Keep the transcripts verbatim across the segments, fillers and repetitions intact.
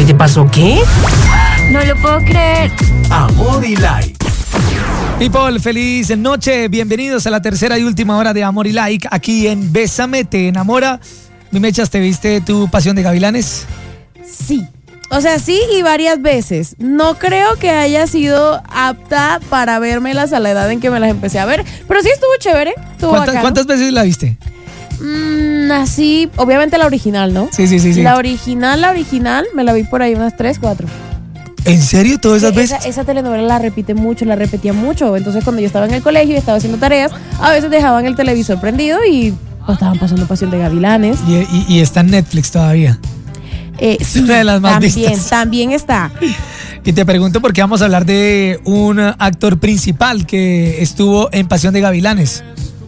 ¿Qué te pasó? ¿Qué? No lo puedo creer. Amor y Like. People, feliz noche. Bienvenidos a la tercera y última hora de Amor y Like aquí en Bésame, te enamora. Mi Mechas, ¿te viste tu Pasión de Gavilanes? Sí. O sea, sí, y varias veces. No creo que haya sido apta para vérmelas a la edad en que me las empecé a ver, pero sí estuvo chévere. Estuvo ¿Cuántas, bacano. ¿Cuántas veces la viste? Mm, así, obviamente la original, ¿no? Sí, sí, sí, sí. La original, la original, me la vi por ahí unas tres, cuatro. ¿En serio? ¿Todas esas Esa, veces? esa telenovela la repite mucho, la repetía mucho. Entonces, cuando yo estaba en el colegio y estaba haciendo tareas, a veces dejaban el televisor prendido y pues, estaban pasando Pasión de Gavilanes. Y, y, y está en Netflix todavía. Eh, sí, Una de las más también, vistas. también está. Y te pregunto porque vamos a hablar de un actor principal que estuvo en Pasión de Gavilanes.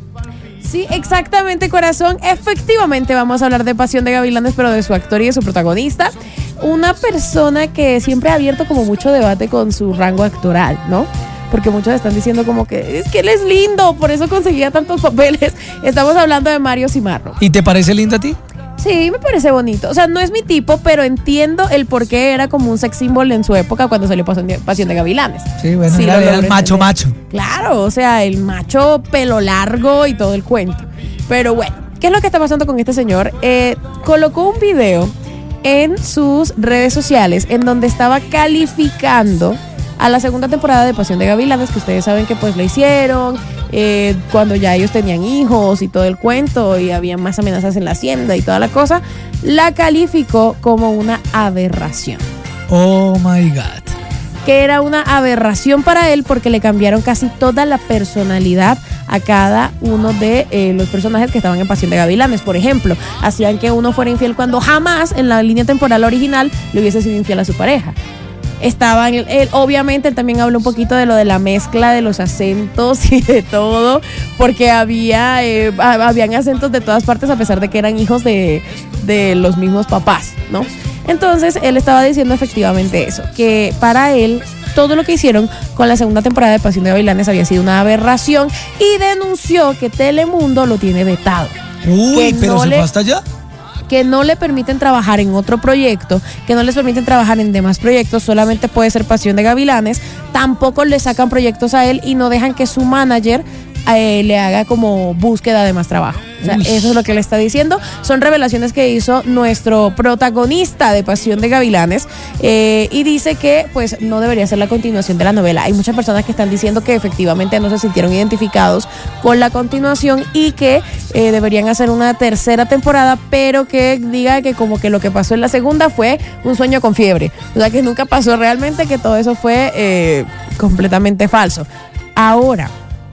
Sí, exactamente, corazón. Efectivamente vamos a hablar de Pasión de Gavilanes, pero de su actor y de su protagonista. Una persona que siempre ha abierto como mucho debate con su rango actoral, ¿no? Porque muchos están diciendo como que es que él es lindo, por eso conseguía tantos papeles. Estamos hablando de Mario Cimarro. ¿Y te parece lindo a ti? Sí, me parece bonito. O sea, no es mi tipo, pero entiendo el por qué era como un sex symbol en su época cuando salió Pasión de, Pasión de Gavilanes. Sí, bueno, Sí, era, lo era logro el macho entender. macho. Claro, o sea, el macho pelo largo y todo el cuento. Pero bueno, ¿qué es lo que está pasando con este señor? Eh, colocó un video en sus redes sociales en donde estaba calificando a la segunda temporada de Pasión de Gavilanes, que ustedes saben que pues la hicieron eh, cuando ya ellos tenían hijos y todo el cuento y había más amenazas en la hacienda y toda la cosa. La calificó como una aberración. Oh my God. Que era una aberración para él porque le cambiaron casi toda la personalidad a cada uno de eh, los personajes que estaban en Pasión de Gavilanes. Por ejemplo, hacían que uno fuera infiel cuando jamás en la línea temporal original le hubiese sido infiel a su pareja. Estaban, él, obviamente él también habló un poquito de lo de la mezcla de los acentos y de todo, porque había eh, habían acentos de todas partes a pesar de que eran hijos de, de los mismos papás, ¿no? Entonces él estaba diciendo efectivamente eso, que para él todo lo que hicieron con la segunda temporada de Pasión de Gavilanes había sido una aberración y denunció que Telemundo lo tiene vetado. Uy, Que pero no se le- fue hasta allá. Que no le permiten trabajar en otro proyecto, que no les permiten trabajar en demás proyectos, solamente puede ser Pasión de Gavilanes, tampoco le sacan proyectos a él y no dejan que su manager eh, le haga como búsqueda de más trabajo. O sea, Uy. eso es lo que le está diciendo. Son revelaciones que hizo nuestro protagonista de Pasión de Gavilanes eh, y dice que pues no debería ser la continuación de la novela. Hay muchas personas que están diciendo que efectivamente no se sintieron identificados con la continuación y que eh, deberían hacer una tercera temporada, pero que diga que como que lo que pasó en la segunda fue un sueño con fiebre. O sea, que nunca pasó realmente, que todo eso fue eh, completamente falso. Ahora,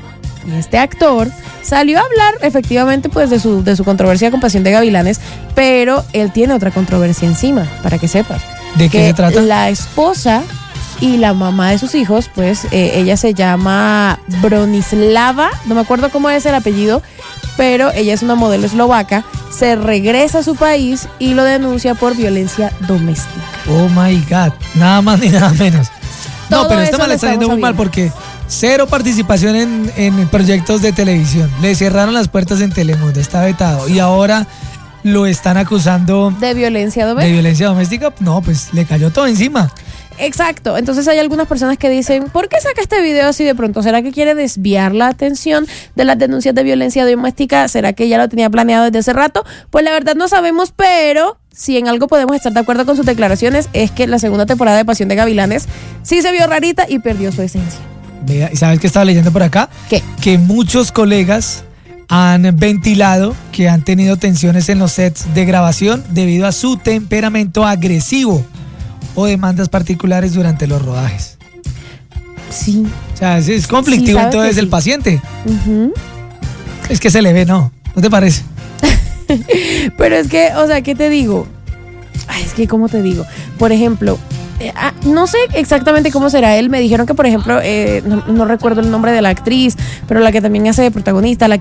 este actor salió a hablar efectivamente pues de su, de su controversia con Pasión de Gavilanes, pero él tiene otra controversia encima, para que sepas. ¿De qué que se trata? La esposa y la mamá de sus hijos, pues eh, ella se llama Bronislava, no me acuerdo cómo es el apellido, pero ella es una modelo eslovaca, se regresa a su país y lo denuncia por violencia doméstica. Oh my God. Nada más ni nada menos. No, Todo pero este eso mal lo está yendo estamos muy mal sabiendo. porque cero participación en, en proyectos de televisión. Le cerraron las puertas en Telemundo, está vetado. Y ahora lo están acusando De violencia de doméstica. violencia doméstica. No, pues le cayó todo encima. Exacto, entonces hay algunas personas que dicen, ¿por qué saca este video así de pronto? ¿Será que quiere desviar la atención de las denuncias de violencia doméstica? ¿Será que ya lo tenía planeado desde hace rato? Pues la verdad no sabemos, pero si en algo podemos estar de acuerdo con sus declaraciones es que la segunda temporada de Pasión de Gavilanes sí se vio rarita y perdió su esencia. Vea, ¿y sabes qué estaba leyendo por acá? ¿Qué? Que muchos colegas han ventilado que han tenido tensiones en los sets de grabación debido a su temperamento agresivo o demandas particulares durante los rodajes. Sí. O sea, es, es conflictivo Sí, sabe entonces que el sí. paciente. Ujú. Es que se le ve, ¿no? ¿No te parece? Pero es que, o sea, ¿qué te digo? Ay, es que, ¿cómo te digo? Por ejemplo, eh, ah, no sé exactamente cómo será él. Me dijeron que, por ejemplo, eh, no, no recuerdo el nombre de la actriz, pero la que también hace de protagonista, la